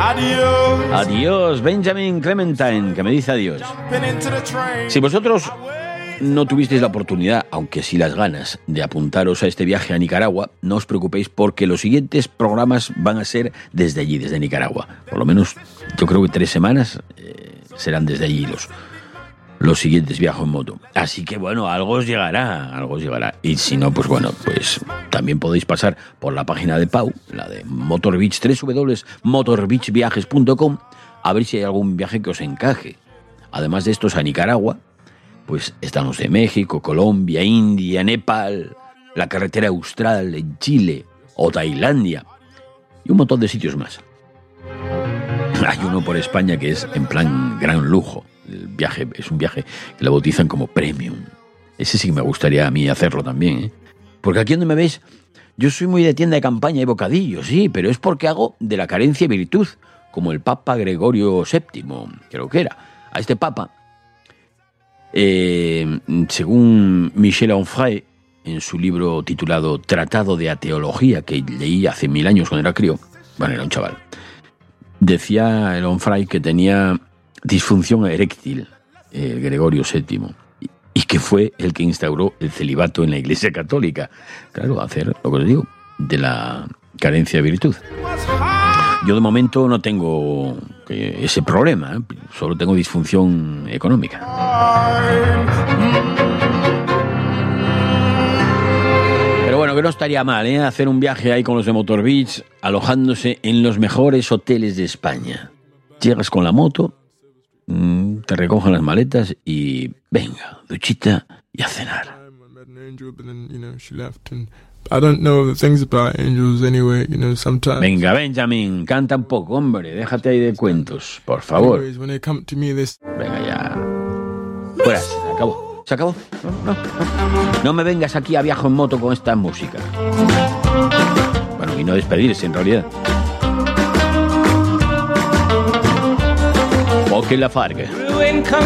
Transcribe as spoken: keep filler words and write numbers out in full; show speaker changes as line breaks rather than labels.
Adiós, Benjamin Clementine, que me dice adiós. Si vosotros no tuvisteis la oportunidad, aunque sí las ganas, de apuntaros a este viaje a Nicaragua, no os preocupéis porque los siguientes programas van a ser desde allí, desde Nicaragua. Por lo menos, yo creo que tres semanas eh, serán desde allí los, los siguientes viajes en moto. Así que bueno, algo os llegará, algo os llegará. Y si no, pues bueno, pues también podéis pasar por la página de Pau, la de Motor Beach, doble u doble u doble u punto motor beach viajes punto com, a ver si hay algún viaje que os encaje. Además de estos a Nicaragua, pues están los de México, Colombia, India, Nepal, la carretera austral en Chile o Tailandia y un montón de sitios más. Hay uno por España que es en plan gran lujo. El viaje es un viaje que lo bautizan como premium. Ese sí que me gustaría a mí hacerlo también, ¿eh? Porque aquí donde me veis, yo soy muy de tienda de campaña y bocadillo, sí, pero es porque hago de la carencia virtud, como el Papa Gregorio séptimo, creo que era. A este Papa, Eh, según Michel Onfray, en su libro titulado Tratado de Ateología, que leí hace mil años cuando era crío, bueno, era un chaval, decía el Onfray que tenía disfunción eréctil, el Gregorio séptimo, y, y que fue el que instauró el celibato en la Iglesia Católica. Claro, hacer lo que os digo, de la carencia de virtud. Yo de momento no tengo ese problema, ¿eh? Solo tengo disfunción económica. Pero bueno, que no estaría mal, ¿eh? Hacer un viaje ahí con los de Motor Beach, alojándose en los mejores hoteles de España. Llegas con la moto, te recogen las maletas y venga, duchita y a cenar.
I don't know things about angels anyway, you know, sometimes.
Venga, Benjamin, canta un poco, hombre, déjate ahí de cuentos, por favor.
Anyways, when they come to me, this...
Venga ya. Fuera, se acabó. ¿Se acabó? No, no, no. No me vengas aquí a viaje en moto con esta música. Bueno, y no despedirse en realidad. O que la fargue.